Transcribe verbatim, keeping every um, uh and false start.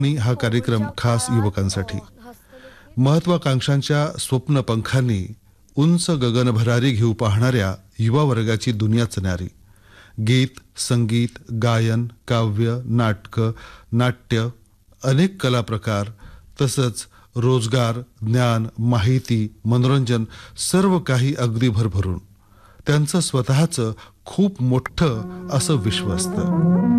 आणि हा कार्यक्रम खास युवकांसाठी महत्वाकांक्षांच्या स्वप्न पंखांनी उंच गगनभरारी घेऊ पाहणाऱ्या युवा वर्गाची दुनियाच न्यारी. गीत, संगीत, गायन, काव्य, नाटक, नाट्य, अनेक कला प्रकार, तसंच रोजगार, ज्ञान, माहिती, मनोरंजन सर्व काही अगदी भरभरून. त्यांचं स्वतःचं खूप मोठं असं विश्व असतं.